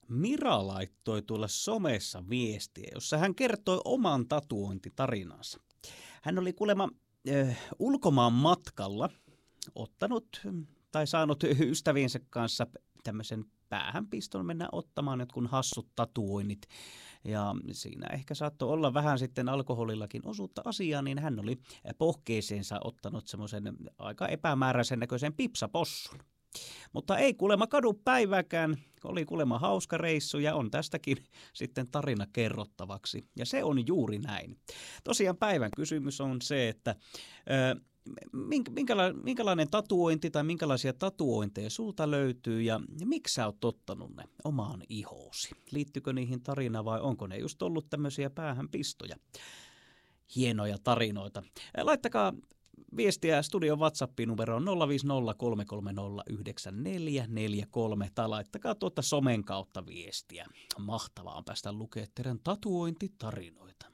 Mira laittoi tuolla somessa viestiä, jossa hän kertoi oman tatuointitarinansa. Hän oli kuulemma ulkomaan matkalla ottanut tai saanut ystäviensä kanssa tämmöisen päähänpiston mennä ottamaan jotkun hassut tatuoinnit. Ja siinä ehkä saattoi olla vähän sitten alkoholillakin osuutta asiaa, niin hän oli pohkeeseensa ottanut semmoisen aika epämääräisen näköisen pipsapossun. Mutta ei kuulemma kadu päivääkään, oli kuulemma hauska reissu ja on tästäkin sitten tarina kerrottavaksi. Ja se on juuri näin. Tosiaan päivän kysymys on se, että minkälainen tatuointi tai minkälaisia tatuointeja sulta löytyy ja miksi sä oot ottanut ne omaan ihoosi? Liittyykö niihin tarina vai onko ne just ollut tämmöisiä päähänpistoja? Hienoja tarinoita. Laittakaa viestiä studion WhatsAppin numeroon 050 tai laittakaa tuota somen kautta viestiä. Mahtavaa on päästä lukemaan teidän tatuointitarinoita.